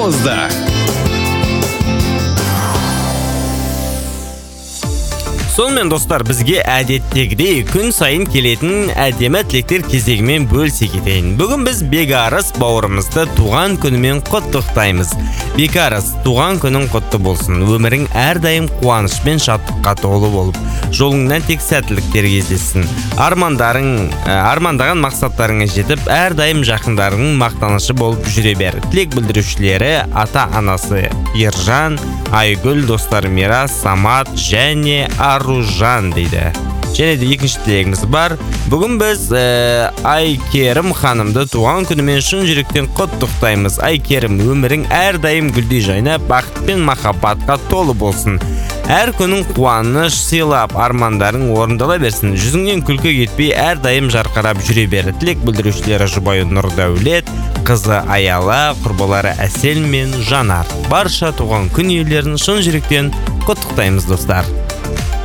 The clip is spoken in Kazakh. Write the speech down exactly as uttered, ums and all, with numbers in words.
тоғызда. Сонымен достар, бізге әдеттегідей күн сайын келетін әдемі тілектер кезегімен бөлісе кетейін. Бүгін біз Бекарыс бауырымызды туған күнімен құттықтаймыз. Бекарыс, туған күнің құтты болсын. Өмірің әрдайым қуаныш пен шаттыққа толы болып, жолыңнан тек сәттіліктер кездесsin. Армандарың, армандаған мақсаттарыңа жетіп, әрдайым жақындарың мақтанышы болып жүре бер. Тілек білдірушілері ата-анасы Ержан, Айгүл, достары Мирас, Самат және Аружан дейді. Және де екінші тілегіміз бар. Бүгін біз ә, Айкерім ханымды туған күнімен шын жүректен құттықтаймыз. Айкерім, өмірің әрдайым гүлдей жайнап, бақыт пен махаббатқа толы болсын. Әр күнің қуаныш сыйлап, армандарың орындала берсін. Жүзіңнен күлкі кетпей, әрдайым жарқырап жүре бер. Тілек білдірушілері жұбайы Нұрдәулет, қызы Аяла, құрбылары Әсел мен Жанар. Барша туған күн иелерін шын жүректен құттықтаймыз достар.